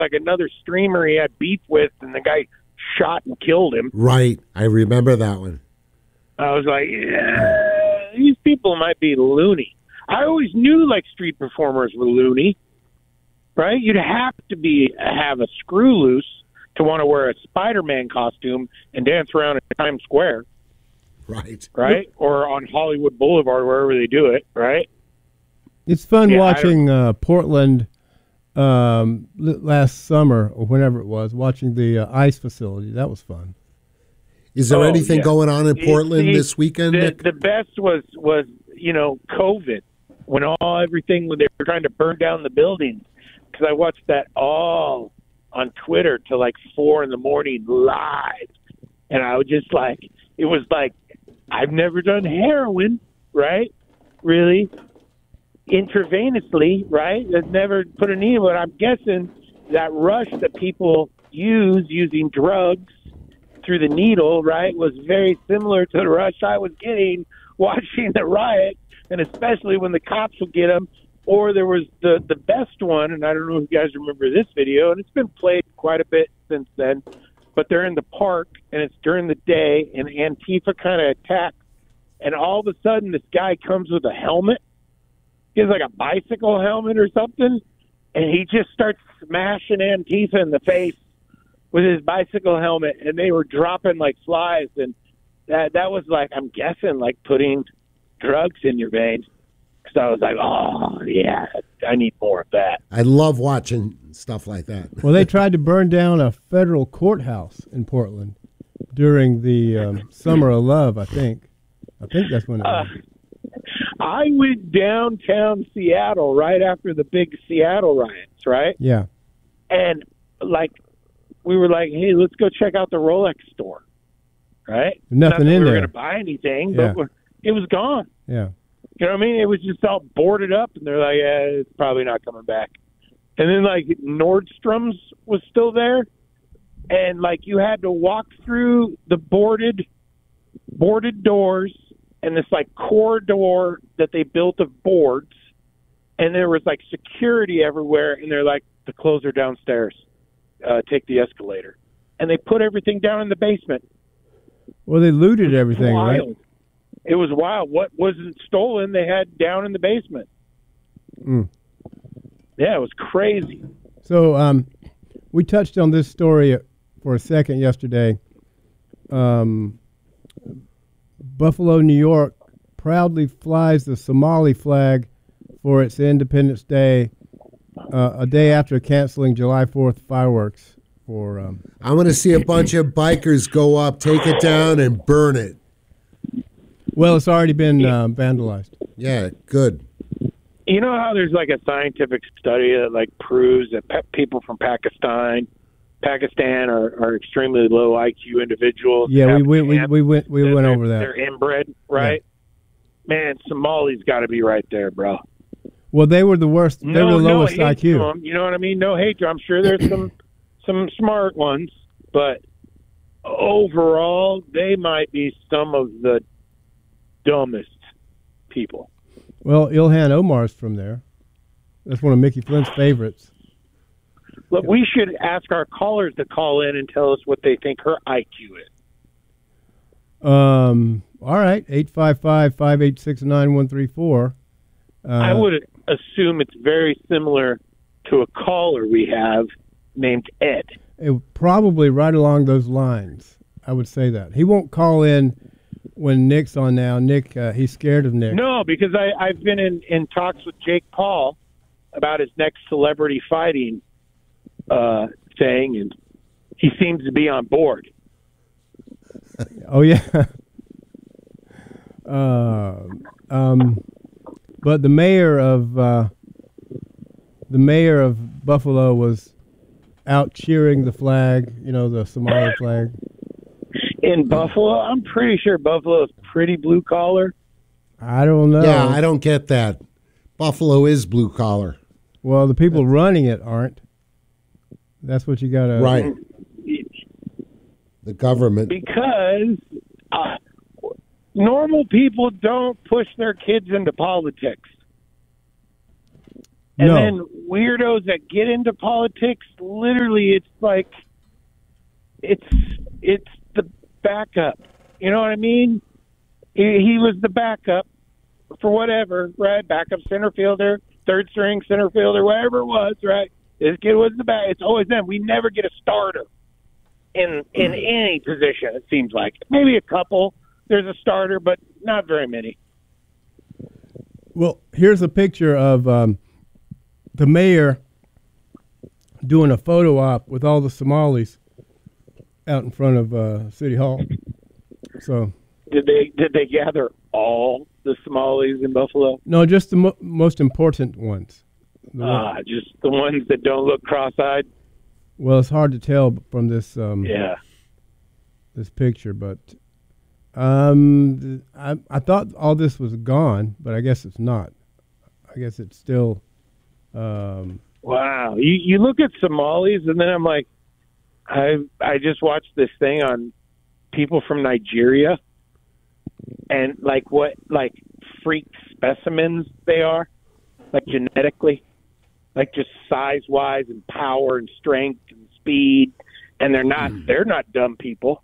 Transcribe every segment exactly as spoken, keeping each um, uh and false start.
like another streamer he had beef with, and the guy shot and killed him. Right. I remember that one. I was like, yeah, these people might be loony. I always knew like street performers were loony, right? You'd have to be have a screw loose to want to wear a Spider-Man costume and dance around in Times Square. Right. Right? Or on Hollywood Boulevard, wherever they do it, right? It's fun yeah, watching uh, Portland um, last summer or whenever it was, watching the uh, ice facility. That was fun. Is there oh, anything yeah. going on in Portland See, this weekend, the, Nick? The best was, was, you know, COVID, when all everything, when they were trying to burn down the buildings. Because I watched that all on Twitter till like four in the morning live. And I was just like, it was like, I've never done heroin, right? Really? Intravenously, right? I've never put a needle, but I'm guessing that rush that people use using drugs through the needle, right, was very similar to the rush I was getting watching the riot, and especially when the cops would get them. Or there was the, the best one, and I don't know if you guys remember this video, and it's been played quite a bit since then, but they're in the park, and it's during the day, and Antifa kind of attacks, and all of a sudden this guy comes with a helmet. He has like a bicycle helmet or something, and he just starts smashing Antifa in the face with his bicycle helmet, and they were dropping like flies, and that that was like, I'm guessing, like putting drugs in your veins. So I was like, oh, yeah, I need more of that. I love watching stuff like that. Well, they tried to burn down a federal courthouse in Portland during the um, Summer of Love, I think. I think that's when it was. Uh, I went downtown Seattle right after the big Seattle riots, right? Yeah. And, like, we were like, hey, let's go check out the Rolex store, right? Nothing Not that in we there. were going to buy anything, Yeah. but we're, it was gone. Yeah. You know what I mean? It was just all boarded up, and they're like, yeah, it's probably not coming back. And then, like, Nordstrom's was still there, and, like, you had to walk through the boarded boarded doors and this, like, corridor that they built of boards, and there was, like, security everywhere, and they're like, the clothes are downstairs. Uh, take the escalator. And they put everything down in the basement. Well, they looted everything, wild. right? It was wild. What wasn't stolen, they had down in the basement. Mm. Yeah, it was crazy. So um, we touched on this story for a second yesterday. Um, Buffalo, New York proudly flies the Somali flag for its Independence Day, uh, a day after canceling July fourth fireworks. For um, I want to see a bunch of bikers go up, take it down, and burn it. Well, it's already been uh, vandalized. Yeah, good. You know how there's like a scientific study that like proves that pe- people from Pakistan, Pakistan are, are extremely low I Q individuals. Yeah, we Have we, we cancer, we went we went they're- over that. They're inbred, right? Man, Somali's got to be right there, bro. Well, they were the worst. They no, were the no lowest hate I Q. to 'em, you know what I mean? No hate to 'em. I'm sure there's some some smart ones, but overall, they might be some of the dumbest people. Well, Ilhan Omar's from there. That's one of Mickey Flynn's favorites. Look, we should ask our callers to call in and tell us what they think her I Q is. Um. All right, eight five five, five eight six, nine one three four. Uh, I would assume it's very similar to a caller we have named Ed. It, probably right along those lines. I would say that. He won't call in when Nick's on now. Nick, uh, he's scared of Nick. No, because I, I've been in, in talks with Jake Paul about his next celebrity fighting uh, thing, and he seems to be on board. Oh, yeah. uh, um, but the mayor of uh, the mayor of Buffalo was out cheering the flag, you know, the Somali flag. In Buffalo, I'm pretty sure Buffalo is pretty blue collar. I don't know. Yeah, I don't get that. Buffalo is blue collar. Well, the people running it aren't. That's what you got to... Right. The government. Because uh, normal people don't push their kids into politics. And No. then weirdos that get into politics, literally, it's like it's it's the backup. You know what I mean? He, he was the backup for whatever, right? Backup center fielder, third string center fielder, whatever it was, right? This kid was the back. It's always them. We never get a starter in in any position. It seems like maybe a couple. There's a starter, but not very many. Well, here's a picture of um, the mayor doing a photo op with all the Somalis out in front of uh, City Hall. So, did they did they gather all the Somalis in Buffalo? No, just the mo- most important ones. The Ah, one. just the ones that don't look cross-eyed. Well, it's hard to tell from this um, Yeah. this picture, but um, I I thought all this was gone, but I guess it's not. I guess it's still. Um, Wow, you you look at Somalis, and then I'm like, I I just watched this thing on people from Nigeria, and like what like freak specimens they are, like genetically, like just size wise and power and strength and speed, and they're not mm. they're not dumb people.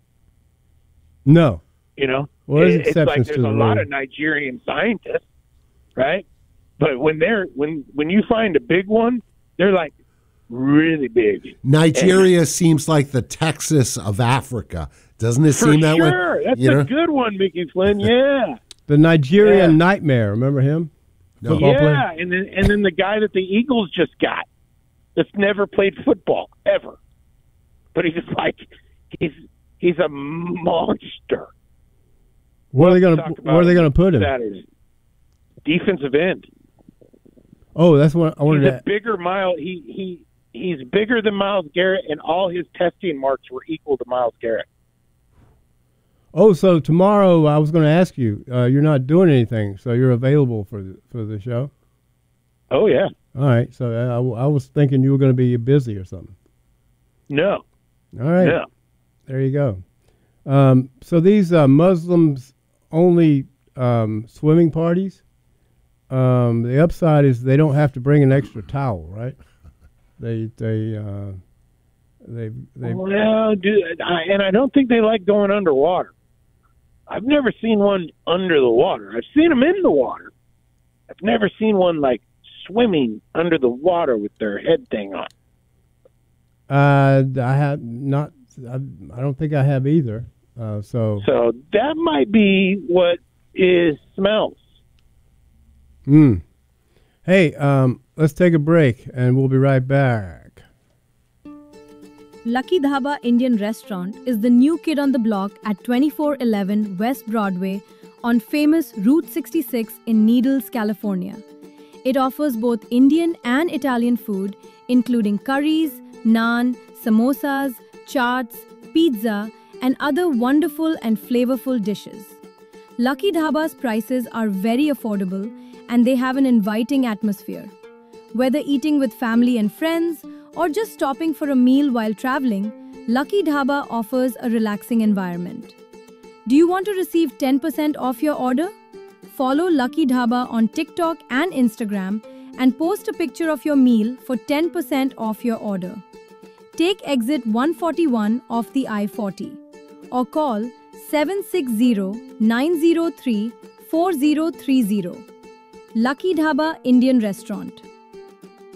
No, you know, well, there's it, it's exceptions like there's to the a rule. lot of Nigerian scientists, right? But when they're when when you find a big one, they're like really big. Nigeria and, seems like the Texas of Africa. Doesn't it seem that sure. way? Sure. That's you a know? good one, Mickey Flynn. Yeah. The Nigerian yeah. Nightmare. Remember him? No. Football yeah. player? And then, and then the guy that the Eagles just got that's never played football, ever. But he's just like, he's he's a monster. Where are they going to Where are they going to put him? Saturday. Defensive end. Oh, that's what I wanted he's to. A bigger mile. He he he's bigger than Myles Garrett, and all his testing marks were equal to Myles Garrett. Oh, so tomorrow I was going to ask you. Uh, you're not doing anything, so you're available for the, for the show. Oh yeah. All right. So I, I was thinking you were going to be busy or something. No. All right. No. There you go. Um, so these uh, Muslims only um, swimming parties. Um, the upside is they don't have to bring an extra towel, right? They they uh, they they. Well, dude, I, and I don't think they like going underwater. I've never seen one under the water. I've seen them in the water. I've never seen one like swimming under the water with their head thing on. Uh, I have not. I, I don't think I have either. Uh, so. So that might be what is smells. Hmm. Hey, um, let's take a break, and we'll be right back. Lucky Dhaba Indian Restaurant is the new kid on the block at twenty-four eleven West Broadway on famous Route sixty-six in Needles, California. It offers both Indian and Italian food, including curries, naan, samosas, chaats, pizza, and other wonderful and flavorful dishes. Lucky Dhaba's prices are very affordable, and they have an inviting atmosphere. Whether eating with family and friends or just stopping for a meal while traveling, Lucky Dhaba offers a relaxing environment. Do you want to receive ten percent off your order? Follow Lucky Dhaba on TikTok and Instagram and post a picture of your meal for ten percent off your order. Take exit one forty-one off the I forty or call seven six zero, nine zero three, four zero three zero. Lucky Dhaba Indian Restaurant.